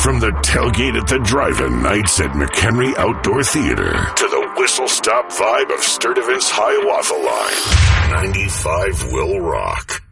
From the tailgate at the drive-in nights at McHenry Outdoor Theater to the whistle-stop vibe of Sturdivant's Hiawatha Line, 95 will rock.